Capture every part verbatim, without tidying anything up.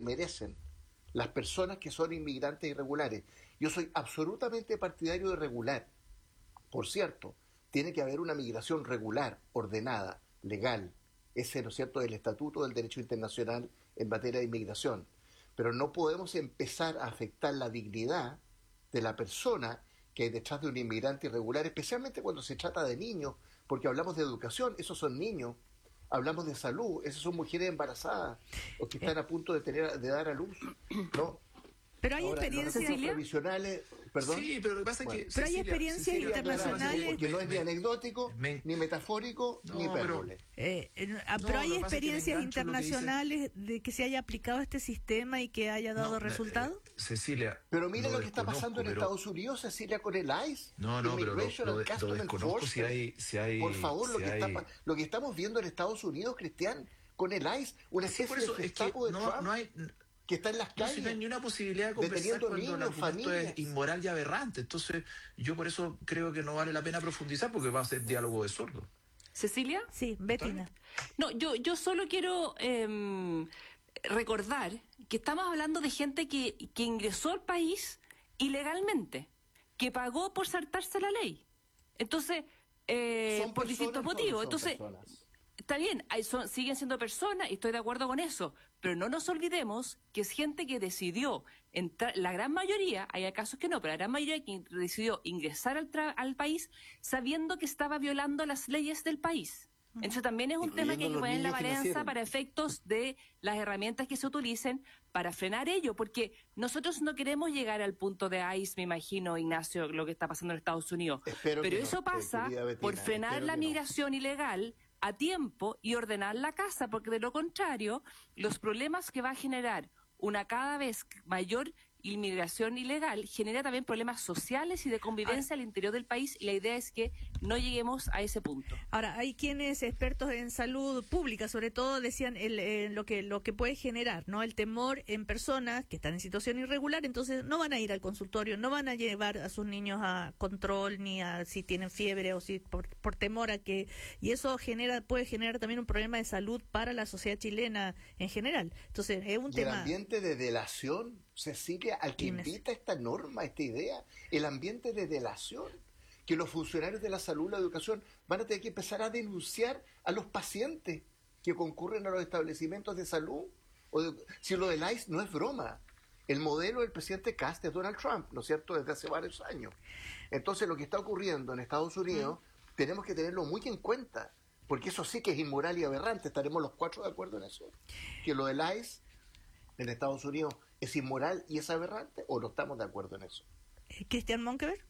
merecen las personas que son inmigrantes irregulares. Yo soy absolutamente partidario de regular. Por cierto, tiene que haber una migración regular, ordenada, legal. Ese, ¿no es cierto?, el estatuto del derecho internacional en materia de inmigración. Pero no podemos empezar a afectar la dignidad de la persona que hay detrás de un inmigrante irregular, especialmente cuando se trata de niños, porque hablamos de educación, esos son niños. Hablamos de salud, esas son mujeres embarazadas o que están a punto de tener de dar a luz, ¿no? Pero hay Ahora, experiencias los provisionales, perdón. Sí, pero lo que pasa es que pero hay Cecilia, experiencias Cecilia, internacionales, porque no es ni anecdótico, me, ni metafórico, no, ni hipérbole. Eh, eh, No, pero hay lo que pasa es que me experiencias engancho en lo que dice- internacionales de que se haya aplicado este sistema y que haya dado no, resultado. eh, Cecilia, Pero mire lo, que está desconozco, pasando en pero- Estados Unidos, Cecilia, con el ICE. No, no, pero lo, Immigration lo, and de- lo Customs desconozco si Enforcement. hay, si hay... Por favor, lo, si que hay... está, pa- lo que estamos viendo en Estados Unidos, Cristian, con el ICE, una Sí, especie por eso de es que Gestapo de no, Trump, no hay... que está en las No, calles. si no hay ni una posibilidad de conversar deteniendo cuando el niños, argumento familias. es inmoral y aberrante. Entonces, yo por eso creo que no vale la pena profundizar porque va a ser diálogo de sordos. ¿Cecilia? Sí, Betina. No, yo, yo solo quiero eh, recordar que estamos hablando de gente que, que ingresó al país ilegalmente, que pagó por saltarse la ley. Entonces, eh, ¿Son por personas distintos o no motivos. son Entonces, personas? está bien, hay, son, siguen siendo personas y estoy de acuerdo con eso, pero no nos olvidemos que es gente que decidió entrar, la gran mayoría, hay casos que no, pero la gran mayoría que decidió ingresar al, tra al país sabiendo que estaba violando las leyes del país. Entonces también es un tema que hay que poner en la balanza para efectos de las herramientas que se utilicen para frenar ello, porque nosotros no queremos llegar al punto de ICE, me imagino, Ignacio, lo que está pasando en Estados Unidos. Espero pero que eso no, pasa querida Betina, por frenar espero la que no. migración ilegal a tiempo y ordenar la casa, porque de lo contrario, los problemas que va a generar una cada vez mayor inmigración ilegal genera también problemas sociales y de convivencia Ahora, al interior del país, y la idea es que no lleguemos a ese punto. Ahora, hay quienes expertos en salud pública, sobre todo, decían el, eh, lo que lo que puede generar, ¿no? El temor en personas que están en situación irregular, entonces no van a ir al consultorio, no van a llevar a sus niños a control, ni a si tienen fiebre o si por, por temor a que, y eso genera puede generar también un problema de salud para la sociedad chilena en general. Entonces, es un Y el tema. ambiente de delación, Cecilia, al que ¿Quién es? invita esta norma, esta idea, el ambiente de delación, que los funcionarios de la salud, la educación, van a tener que empezar a denunciar a los pacientes que concurren a los establecimientos de salud. O de, si lo del ICE no es broma. El modelo del presidente Cast es Donald Trump, ¿no es cierto?, desde hace varios años. Entonces, lo que está ocurriendo en Estados Unidos, mm. tenemos que tenerlo muy en cuenta, porque eso sí que es inmoral y aberrante. Estaremos los cuatro de acuerdo en eso. Que lo del ICE en Estados Unidos es inmoral y es aberrante, ¿o no estamos de acuerdo en eso? Cristian Monkever.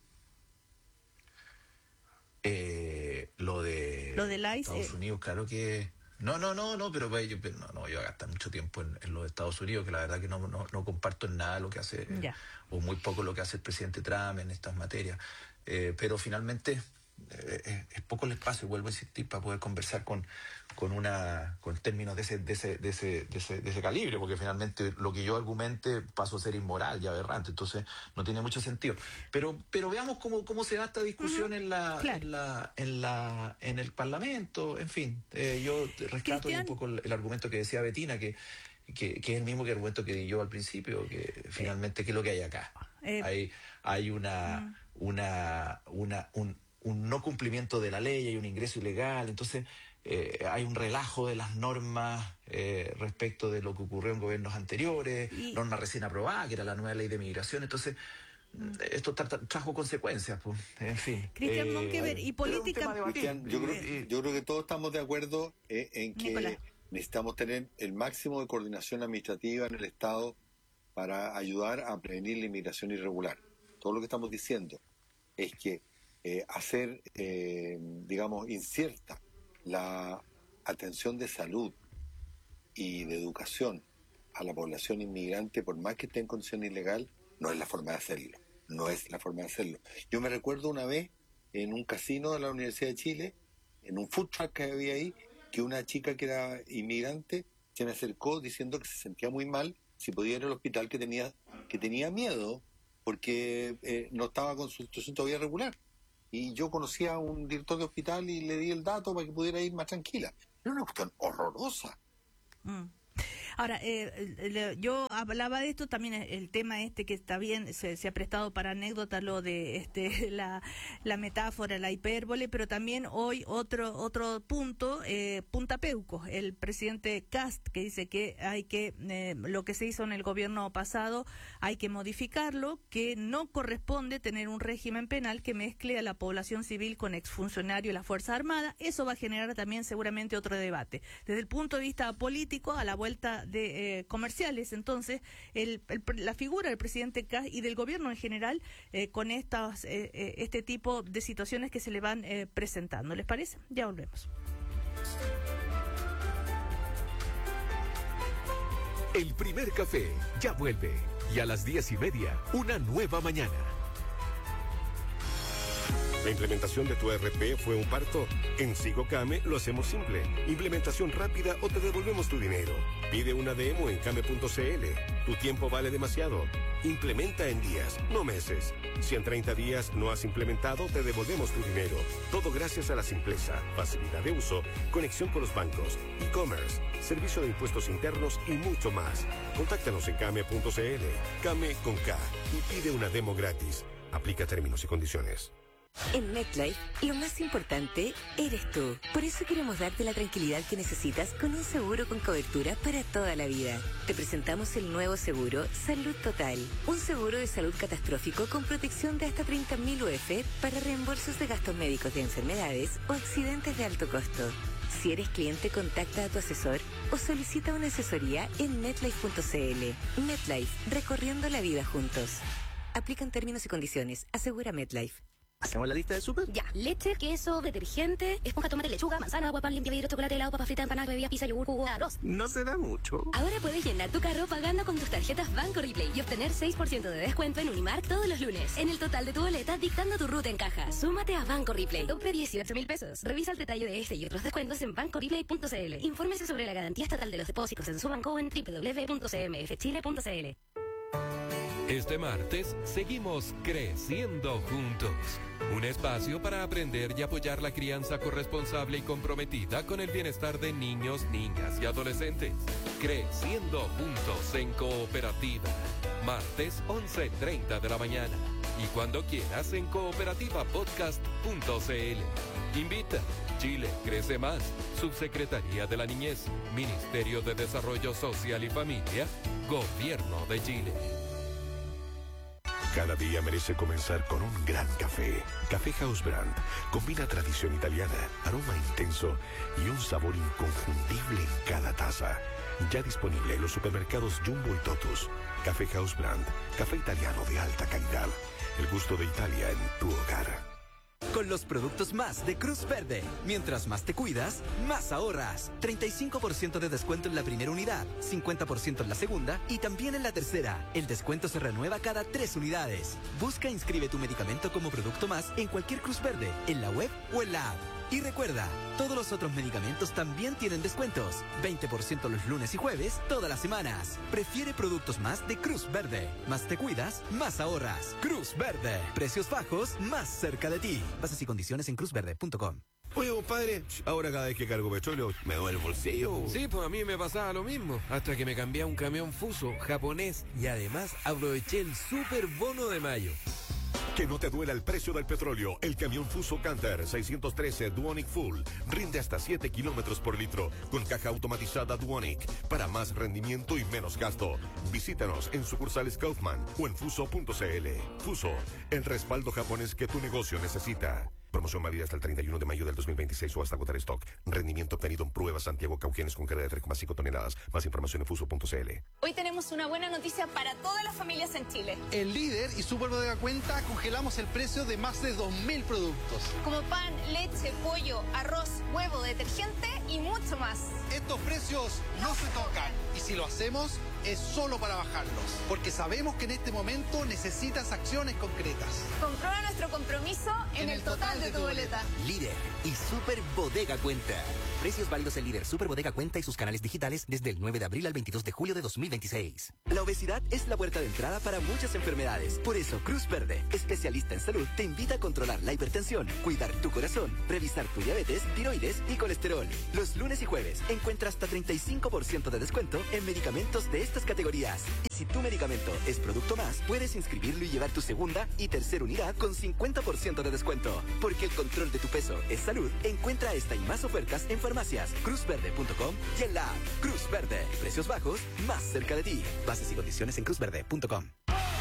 Eh, lo de lo del ICE, Estados eh. Unidos, claro que no, no, no, no, pero yo pero no, no voy a gastar mucho tiempo en, en lo de Estados Unidos, que la verdad que no, no, no comparto en nada lo que hace, eh, o muy poco lo que hace el presidente Trump en estas materias, eh, pero finalmente eh, es poco el espacio, vuelvo a insistir, para poder conversar con con una con términos de ese de ese de ese de ese, de ese calibre, porque finalmente lo que yo argumente paso a ser inmoral y aberrante, entonces no tiene mucho sentido. Pero pero veamos cómo cómo se da esta discusión uh-huh. en la claro. en la en la en el Parlamento, en fin, eh, yo rescato un poco el, el argumento que decía Betina, que Que, que es el mismo que argumento que di yo al principio, que finalmente qué es lo que hay acá. Eh, hay hay una uh, una una un, un no cumplimiento de la ley, hay un ingreso ilegal, entonces eh, hay un relajo de las normas eh, respecto de lo que ocurrió en gobiernos anteriores, y, norma recién aprobada, que era la nueva ley de migración, entonces esto tra tra trajo consecuencias, pues, en fin. Cristian eh, Monkever, y política... Cristian, yo, creo, yo creo que todos estamos de acuerdo eh, en que... Nicolás. Necesitamos tener el máximo de coordinación administrativa en el Estado para ayudar a prevenir la inmigración irregular. Todo lo que estamos diciendo es que eh, hacer, eh, digamos, incierta la atención de salud y de educación a la población inmigrante, por más que esté en condición ilegal, no es la forma de hacerlo. No es la forma de hacerlo. Yo me recuerdo una vez en un casino de la Universidad de Chile, en un food truck que había ahí, que una chica que era inmigrante se me acercó diciendo que se sentía muy mal si podía ir al hospital, que tenía que tenía miedo porque eh, no estaba con su situación todavía regular. Y yo conocía a un director de hospital y le di el dato para que pudiera ir más tranquila. Era una cuestión horrorosa. Mm. Ahora, eh, yo hablaba de esto también, el tema este que está bien, se, se ha prestado para anécdota lo de este la, la metáfora, la hipérbole, pero también hoy otro otro punto, eh, Punta Peuco, el presidente Kast, que dice que hay que, eh, lo que se hizo en el gobierno pasado, hay que modificarlo, que no corresponde tener un régimen penal que mezcle a la población civil con exfuncionarios de la Fuerza Armada. Eso va a generar también seguramente otro debate. Desde el punto de vista político, a la vuelta de eh, comerciales, entonces, el, el, la figura del presidente Kast y del gobierno en general, eh, con estas, eh, eh, este tipo de situaciones que se le van eh, presentando. ¿Les parece? Ya volvemos. El primer café ya vuelve. Y a las diez y media, una nueva mañana. ¿La implementación de tu E R P fue un parto? En SigoCame lo hacemos simple. Implementación rápida o te devolvemos tu dinero. Pide una demo en came punto cl. Tu tiempo vale demasiado. Implementa en días, no meses. Si en treinta días no has implementado, te devolvemos tu dinero. Todo gracias a la simpleza, facilidad de uso, conexión con los bancos, e-commerce, servicio de impuestos internos y mucho más. Contáctanos en came punto cl. Came con K y pide una demo gratis. Aplica términos y condiciones. En MetLife, lo más importante eres tú. Por eso queremos darte la tranquilidad que necesitas con un seguro con cobertura para toda la vida. Te presentamos el nuevo seguro Salud Total. Un seguro de salud catastrófico con protección de hasta treinta mil U F para reembolsos de gastos médicos de enfermedades o accidentes de alto costo. Si eres cliente, contacta a tu asesor o solicita una asesoría en metlife punto cl. MetLife, recorriendo la vida juntos. Aplican términos y condiciones. Asegura MetLife. ¿Hacemos la lista de súper? Ya. Leche, queso, detergente, esponja, tomate, lechuga, manzana, agua, pan, limpia, vidrio, chocolate, helado, papa frita, empanada, bebida, pizza, yogur, jugo, arroz. No se da mucho. Ahora puedes llenar tu carro pagando con tus tarjetas Banco Replay y obtener seis por ciento de descuento en Unimark todos los lunes. En el total de tu boleta, dictando tu ruta en caja. Súmate a Banco Replay. Tope dieciocho mil pesos. Revisa el detalle de este y otros descuentos en banco replay punto cl. Infórmese sobre la garantía estatal de los depósitos en su banco en doble u doble u doble u punto c m f chile punto c l. Este martes seguimos creciendo juntos. Un espacio para aprender y apoyar la crianza corresponsable y comprometida con el bienestar de niños, niñas y adolescentes. Creciendo juntos en Cooperativa. Martes once treinta de la mañana. Y cuando quieras en cooperativa podcast punto cl. Invita. Chile crece más. Subsecretaría de la Niñez. Ministerio de Desarrollo Social y Familia. Gobierno de Chile. Cada día merece comenzar con un gran café. Café House Brand combina tradición italiana, aroma intenso y un sabor inconfundible en cada taza. Ya disponible en los supermercados Jumbo y Totus. Café House Brand, café italiano de alta calidad. El gusto de Italia en tu hogar. Con los productos más de Cruz Verde. Mientras más te cuidas, más ahorras. treinta y cinco por ciento de descuento en la primera unidad, cincuenta por ciento en la segunda y también en la tercera. El descuento se renueva cada tres unidades. Busca e inscribe tu medicamento como producto más en cualquier Cruz Verde, en la web o en la app. Y recuerda, todos los otros medicamentos también tienen descuentos. veinte por ciento los lunes y jueves, todas las semanas. Prefiere productos más de Cruz Verde. Más te cuidas, más ahorras. Cruz Verde. Precios bajos, más cerca de ti. Bases y condiciones en cruz verde punto com. Oye, compadre, ahora cada vez que cargo petróleo me duele el bolsillo. Sí, pues a mí me pasaba lo mismo, hasta que me cambié a un camión Fuso japonés y además aproveché el super bono de mayo. Que no te duela el precio del petróleo. El camión Fuso Canter seiscientos trece Duonic Full rinde hasta siete kilómetros por litro con caja automatizada Duonic para más rendimiento y menos gasto. Visítanos en sucursales Kaufman o en fuso punto cl. Fuso, el respaldo japonés que tu negocio necesita. Promoción válida hasta el treinta y uno de mayo del dos mil veintiséis o hasta agotar stock. Rendimiento obtenido en pruebas Santiago Cauquenes con carga de tres coma cinco toneladas. Más información en fuso punto cl. Hoy tenemos una buena noticia para todas las familias en Chile. En Líder y Super Bodega Cuenta congelamos el precio de más de dos mil productos. Como pan, leche, pollo, arroz, huevo, detergente y mucho más. Estos precios no se tocan. Y si lo hacemos, es solo para bajarlos, porque sabemos que en este momento necesitas acciones concretas. Comprueba nuestro compromiso en, en el total de tu boleta. Líder y Super Bodega Cuenta. Precios válidos en Líder, Super Bodega Cuenta y sus canales digitales desde el nueve de abril al veintidós de julio de dos mil veintiséis. La obesidad es la puerta de entrada para muchas enfermedades. Por eso, Cruz Verde, especialista en salud, te invita a controlar la hipertensión, cuidar tu corazón, revisar tu diabetes, tiroides y colesterol. Los lunes y jueves encuentra hasta treinta y cinco por ciento de descuento en medicamentos de estas categorías. Y si tu medicamento es producto más, puedes inscribirlo y llevar tu segunda y tercera unidad con cincuenta por ciento de descuento. Porque el control de tu peso es salud. Encuentra esta y más ofertas en farmacias, cruz verde punto com y en la app Cruz Verde. Precios bajos, más cerca de ti. Bases y condiciones en cruz verde punto com.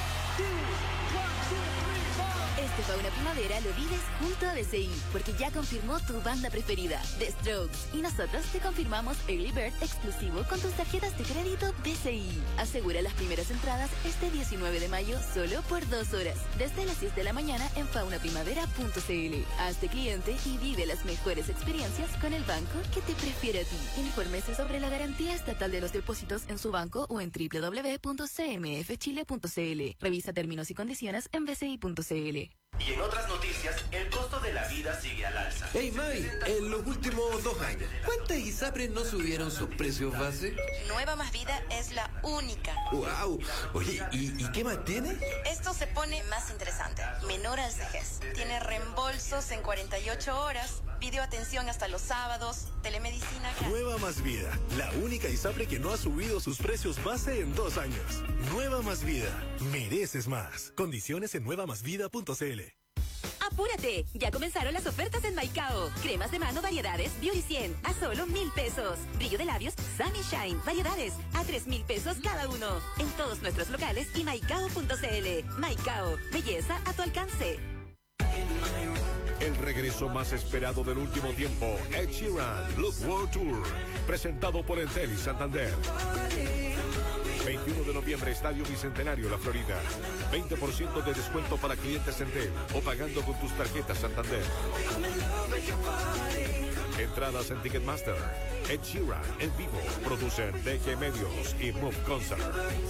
Este Fauna Primavera lo vives junto a B C I, porque ya confirmó tu banda preferida, The Strokes. Y nosotros te confirmamos Early Bird exclusivo con tus tarjetas de crédito B C I. Asegura las primeras entradas este diecinueve de mayo solo por dos horas, desde las seis de la mañana en fauna primavera punto c l. Hazte cliente y vive las mejores experiencias con el banco que te prefiere a ti. Infórmese sobre la garantía estatal de los depósitos en su banco o en doble u doble u doble u punto c m f chile punto c l. Revisa términos y condiciones en b c i punto c l. Y en otras noticias, el costo de la vida sigue al alza. Hey May, en los últimos dos años, ¿cuántas ISAPRES no subieron sus precios base? Nueva Más Vida es la única. ¡Wow! Oye, ¿y, ¿y qué más tiene? Esto se pone más interesante. Menor al vejez. Tiene reembolsos en cuarenta y ocho horas, videoatención hasta los sábados, telemedicina gratis. Nueva Más Vida, la única ISAPRE que no ha subido sus precios base en dos años. Nueva Más Vida, mereces más. Condiciones en nueva más vida punto c l. ¡Apúrate! Ya comenzaron las ofertas en Maicao. Cremas de mano variedades Beauty cien a solo mil pesos. Brillo de labios Sunny Shine variedades a tres mil pesos cada uno. En todos nuestros locales y maicao punto c l. Maicao, belleza a tu alcance. El regreso más esperado del último tiempo, Ed Sheeran, Look World Tour, presentado por Entel y Santander. veintiuno de noviembre, Estadio Bicentenario, La Florida. veinte por ciento de descuento para clientes Entel o pagando con tus tarjetas Santander. Entradas en Ticketmaster. Ed Sheeran en vivo. Producen D G Medios y Move Concert.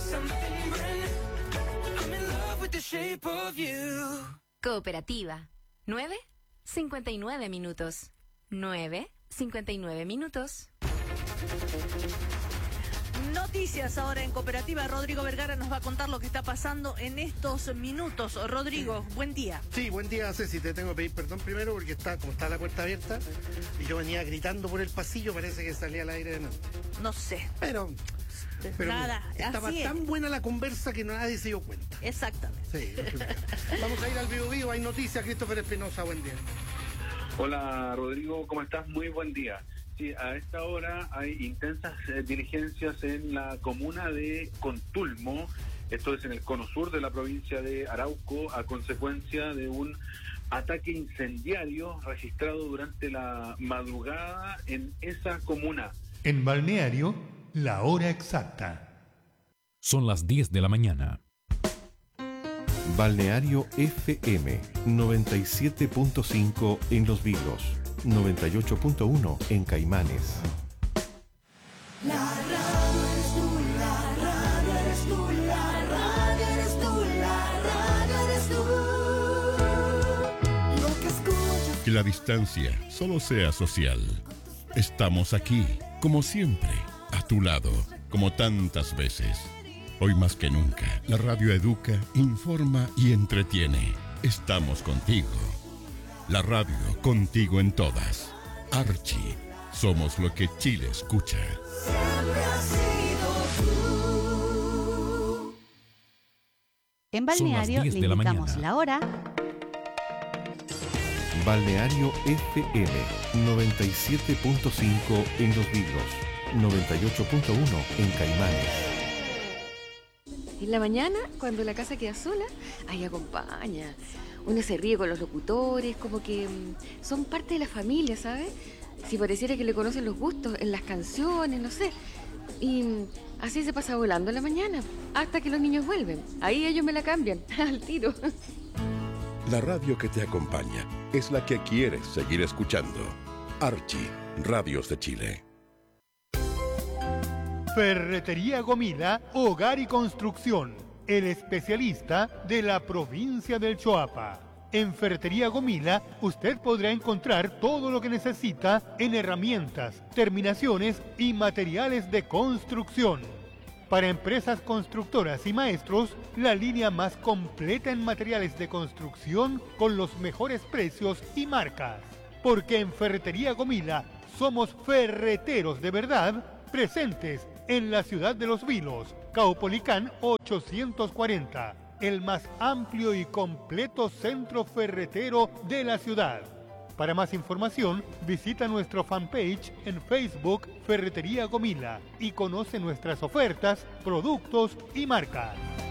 Cooperativa. nueve cincuenta y nueve minutos. nueve cincuenta y nueve minutos. Noticias ahora en Cooperativa. Rodrigo Vergara nos va a contar lo que está pasando en estos minutos. Rodrigo, buen día. Sí, buen día, Ceci. Te tengo que pedir perdón primero porque está como está la puerta abierta y yo venía gritando por el pasillo, parece que salía al aire de nuevo. No sé. Pero... Pero nada, mira, estaba así tan es. buena la conversa que nadie se dio cuenta. Exactamente. Sí, vamos a ir al vivo vivo, hay noticias. Christopher Espinosa, buen día. Hola Rodrigo, ¿cómo estás? Muy buen día. Sí, a esta hora hay intensas eh, diligencias en la comuna de Contulmo, esto es en el cono sur de la provincia de Arauco, a consecuencia de un ataque incendiario registrado durante la madrugada en esa comuna. En Balneario, la hora exacta. Son las diez de la mañana. Balneario F M noventa y siete punto cinco en Los Vilos, noventa y ocho punto uno en Caimanes. La radio eres tú, la radio eres tú, la radio eres tú, la radio eres tú. Lo que escuchas. Que la distancia solo sea social. Estamos aquí, como siempre, a tu lado, como tantas veces. Hoy más que nunca, la radio educa, informa y entretiene. Estamos contigo. La radio contigo en todas. Archie, somos lo que Chile escucha. Siempre has sido tú. En Balneario le indicamos la, la hora. Balneario F M noventa y siete punto cinco en Los Vilos, noventa y ocho punto uno en Caimanes. En la mañana, cuando la casa queda sola, ahí acompaña. Uno se ríe con los locutores, como que mmm, son parte de la familia, ¿sabes? Si pareciera que le conocen los gustos en las canciones, no sé. Y mmm, así se pasa volando la mañana, hasta que los niños vuelven. Ahí ellos me la cambian, al tiro. La radio que te acompaña es la que quieres seguir escuchando. Archie, Radios de Chile. Ferretería Gomila, Hogar y Construcción, el especialista de la provincia del Choapa. En Ferretería Gomila, usted podrá encontrar todo lo que necesita en herramientas, terminaciones y materiales de construcción. Para empresas constructoras y maestros, la línea más completa en materiales de construcción con los mejores precios y marcas. Porque en Ferretería Gomila somos ferreteros de verdad, presentes en la ciudad de Los Vilos, Caupolicán ochocientos cuarenta, el más amplio y completo centro ferretero de la ciudad. Para más información, visita nuestro fanpage en Facebook Ferretería Gomila y conoce nuestras ofertas, productos y marcas.